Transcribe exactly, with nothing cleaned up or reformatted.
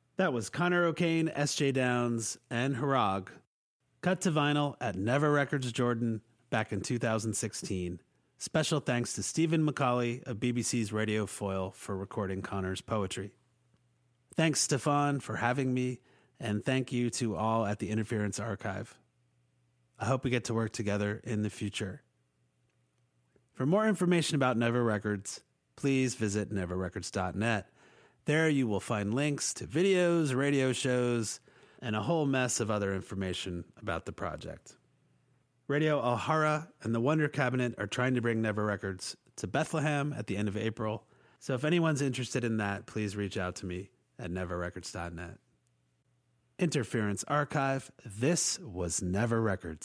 That was Connor O'Kane, S J Downs, and Harag, cut to vinyl at Never Records Jordan back in two thousand sixteen. Special thanks to Stephen McCauley of B B C's Radio Foil for recording Connor's poetry. Thanks, Stefan, for having me, and thank you to all at the Interference Archive. I hope we get to work together in the future. For more information about Never Records, please visit never records dot net. There you will find links to videos, radio shows, and a whole mess of other information about the project. Radio Alhara and the Wonder Cabinet are trying to bring Never Records to Bethlehem at the end of April, so if anyone's interested in that, please reach out to me at never records dot net. Interference Archive, this was Never Records.